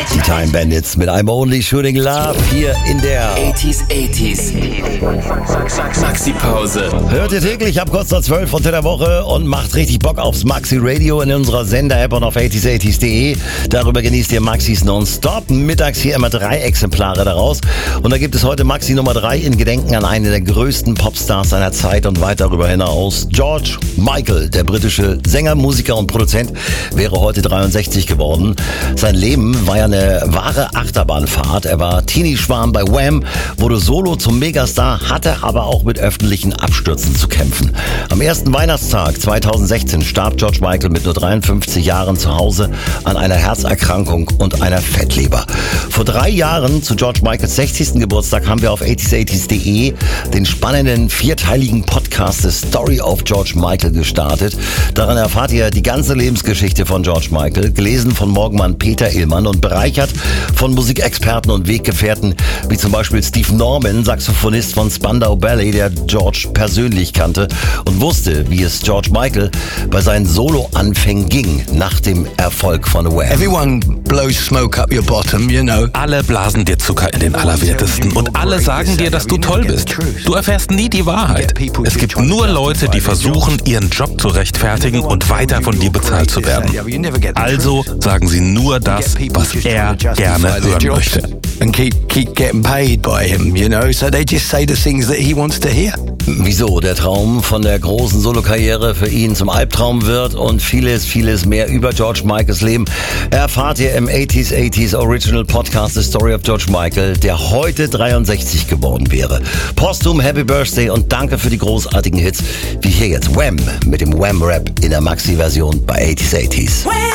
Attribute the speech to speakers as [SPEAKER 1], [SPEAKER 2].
[SPEAKER 1] Die Time Bandits mit I'm Only Shooting Love hier in der
[SPEAKER 2] 80s. Maxi-Pause.
[SPEAKER 1] Hört ihr täglich ab kurz nach 12 unter der Woche und macht richtig Bock aufs Maxi Radio in unserer Sender-App und auf 80s.de. Darüber genießt ihr Maxis nonstop. Mittags hier immer 3 Exemplare daraus. Und da gibt es heute Maxi Nummer 3 in Gedenken an einen der größten Popstars seiner Zeit und weit darüber hinaus. George Michael, der britische Sänger, Musiker und Produzent, wäre heute 63 geworden. Sein Leben war ja eine wahre Achterbahnfahrt. Er war Teenie-Schwarm bei Wham, wurde solo zum Megastar, hatte aber auch mit öffentlichen Abstürzen zu kämpfen. Am ersten Weihnachtstag 2016 starb George Michael mit nur 53 Jahren zu Hause an einer Herzerkrankung und einer Fettleber. Vor 3 Jahren, zu George Michaels 60. Geburtstag, haben wir auf 80s.de den spannenden 4-teiligen Podcast The Story of George Michael gestartet. Darin erfahrt ihr die ganze Lebensgeschichte von George Michael, gelesen von Morgenmann Peter Illmann und bereichert von Musikexperten und Weggefährten, wie zum Beispiel Steve Norman, Saxophonist von Spandau Ballet, der George persönlich kannte und wusste, wie es George Michael bei seinen Solo-Anfängen ging, nach dem Erfolg von Wham.
[SPEAKER 3] Everyone blows smoke up your bottom, you know.
[SPEAKER 4] Alle blasen dir Zucker in den Allerwertesten und alle sagen dir, dass du toll bist. Du erfährst nie die Wahrheit. Es gibt nur Leute, die versuchen, ihren Job zu rechtfertigen und weiter von dir bezahlt zu werden. Also sagen sie nur das, was er gerne hören möchte.
[SPEAKER 3] And keep getting paid by him, you know. So they just say the things that he wants to hear.
[SPEAKER 1] Wieso der Traum von der großen Solokarriere für ihn zum Albtraum wird und vieles mehr über George Michaels Leben erfahrt ihr im 80s Original Podcast The Story of George Michael, der heute 63 geworden wäre. Posthum Happy Birthday und danke für die großartigen Hits, wie hier jetzt Wham mit dem Wham-Rap in der Maxi-Version bei 80s.